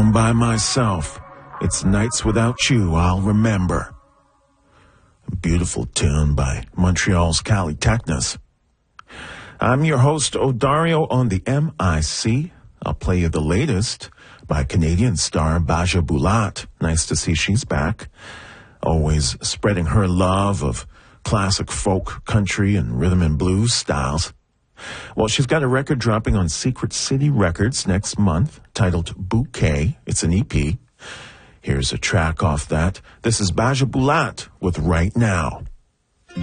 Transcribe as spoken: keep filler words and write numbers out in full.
home by myself. It's nights without you I'll remember. A beautiful tune by Montreal's Cali Technos. I'm your host, Odario, on the M I C. I'll play you the latest by Canadian star Baja Bulat. Nice to see she's back. Always spreading her love of classic folk, country, and rhythm and blues styles. Well, she's got a record dropping on Secret City Records next month, titled Bouquet. It's an E P. Here's a track off that. This is Baja Bulat with Right Now.